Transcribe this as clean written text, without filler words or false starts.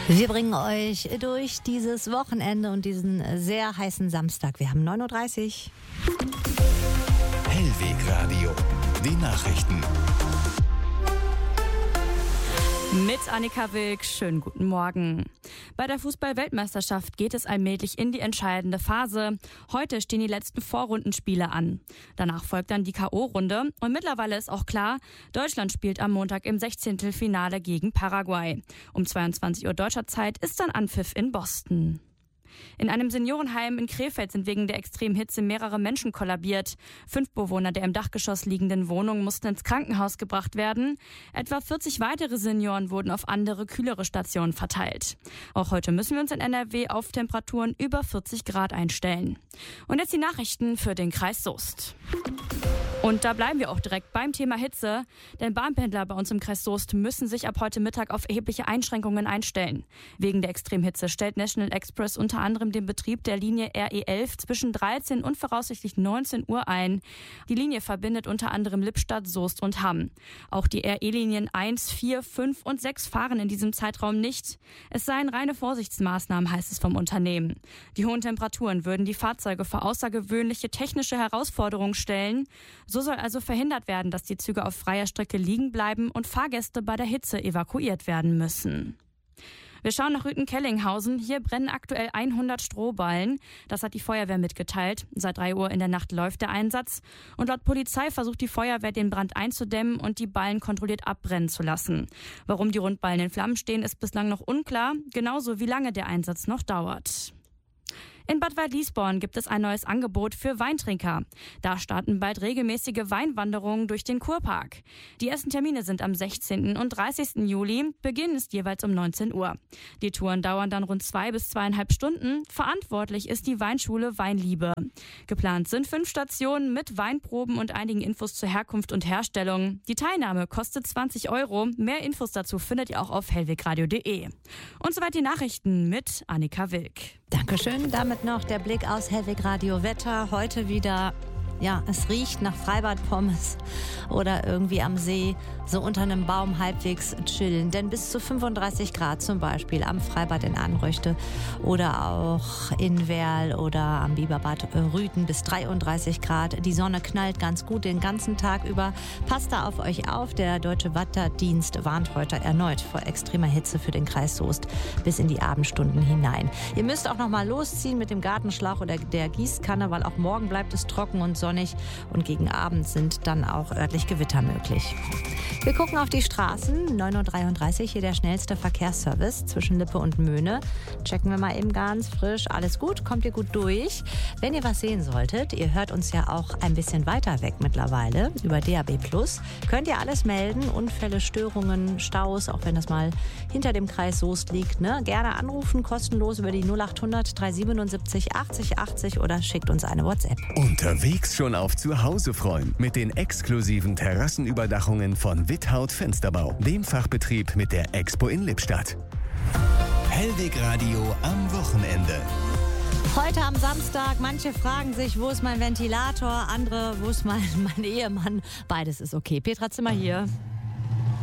Wir bringen euch durch dieses Wochenende und diesen sehr heißen Samstag. Wir haben 9.30 Uhr. Hellweg Radio, die Nachrichten. Mit Annika Wilk, schönen guten Morgen. Bei der Fußball-Weltmeisterschaft geht es allmählich in die entscheidende Phase. Heute stehen die letzten Vorrundenspiele an. Danach folgt dann die K.O.-Runde und mittlerweile ist auch klar, Deutschland spielt am Montag im 16. Finale gegen Paraguay. Um 22 Uhr deutscher Zeit ist dann Anpfiff in Boston. In einem Seniorenheim in Krefeld sind wegen der extremen Hitze mehrere Menschen kollabiert. 5 Bewohner der im Dachgeschoss liegenden Wohnung mussten ins Krankenhaus gebracht werden. Etwa 40 weitere Senioren wurden auf andere, kühlere Stationen verteilt. Auch heute müssen wir uns in NRW auf Temperaturen über 40 Grad einstellen. Und jetzt die Nachrichten für den Kreis Soest. Und da bleiben wir auch direkt beim Thema Hitze, denn Bahnpendler bei uns im Kreis Soest müssen sich ab heute Mittag auf erhebliche Einschränkungen einstellen. Wegen der Extremhitze stellt National Express unter anderem den Betrieb der Linie RE11 zwischen 13 und voraussichtlich 19 Uhr ein. Die Linie verbindet unter anderem Lippstadt, Soest und Hamm. Auch die RE-Linien 1, 4, 5 und 6 fahren in diesem Zeitraum nicht. Es seien reine Vorsichtsmaßnahmen, heißt es vom Unternehmen. Die hohen Temperaturen würden die Fahrzeuge vor außergewöhnliche technische Herausforderungen stellen. So soll also verhindert werden, dass die Züge auf freier Strecke liegen bleiben und Fahrgäste bei der Hitze evakuiert werden müssen. Wir schauen nach Rüthen-Kellinghausen. Hier brennen aktuell 100 Strohballen. Das hat die Feuerwehr mitgeteilt. Seit 3 Uhr in der Nacht läuft der Einsatz. Und laut Polizei versucht die Feuerwehr, den Brand einzudämmen und die Ballen kontrolliert abbrennen zu lassen. Warum die Rundballen in Flammen stehen, ist bislang noch unklar. Genauso wie lange der Einsatz noch dauert. In Bad Waldliesborn gibt es ein neues Angebot für Weintrinker. Da starten bald regelmäßige Weinwanderungen durch den Kurpark. Die ersten Termine sind am 16. und 30. Juli. Beginn ist jeweils um 19 Uhr. Die Touren dauern dann rund 2 bis 2,5 Stunden. Verantwortlich ist die Weinschule Weinliebe. Geplant sind 5 Stationen mit Weinproben und einigen Infos zur Herkunft und Herstellung. Die Teilnahme kostet 20 €. Mehr Infos dazu findet ihr auch auf hellwegradio.de. Und soweit die Nachrichten mit Annika Wilk. Dankeschön. Damit noch der Blick aus Hellweg Radio Wetter. Heute wieder, ja, es riecht nach Freibadpommes oder irgendwie am See, so unter einem Baum halbwegs chillen. Denn bis zu 35 Grad zum Beispiel am Freibad in Anröchte oder auch in Werl oder am Biberbad Rüthen bis 33 Grad. Die Sonne knallt ganz gut den ganzen Tag über. Passt da auf euch auf. Der Deutsche Wetterdienst warnt heute erneut vor extremer Hitze für den Kreis Soest bis in die Abendstunden hinein. Ihr müsst auch noch mal losziehen mit dem Gartenschlauch oder der Gießkanne, weil auch morgen bleibt es trocken und sonnig und gegen Abend sind dann auch örtlich Gewitter möglich. Wir gucken auf die Straßen. 9.33 Uhr, hier der schnellste Verkehrsservice zwischen Lippe und Möhne. Checken wir mal eben ganz frisch. Alles gut? Kommt ihr gut durch? Wenn ihr was sehen solltet, ihr hört uns ja auch ein bisschen weiter weg mittlerweile über DAB+. Könnt ihr alles melden. Unfälle, Störungen, Staus, auch wenn das mal hinter dem Kreis Soest liegt. Ne? Gerne anrufen, kostenlos über die 0800 377 80 80 oder schickt uns eine WhatsApp. Unterwegs schon auf Zuhause freuen mit den exklusiven Terrassenüberdachungen von Withaut Fensterbau, dem Fachbetrieb mit der Expo in Lippstadt. Hellweg Radio am Wochenende. Heute am Samstag, manche fragen sich, wo ist mein Ventilator, andere, wo ist mein Ehemann. Beides ist okay. Petra Zimmer hier.